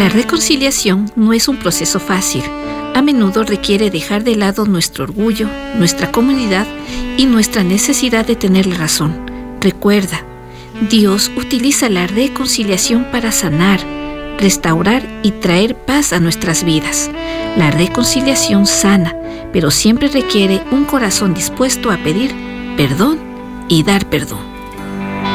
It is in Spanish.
La reconciliación no es un proceso fácil. A menudo requiere dejar de lado nuestro orgullo, nuestra comodidad y nuestra necesidad de tener la razón. Recuerda, Dios utiliza la reconciliación para sanar, restaurar y traer paz a nuestras vidas. La reconciliación sana, pero siempre requiere un corazón dispuesto a pedir perdón y dar perdón.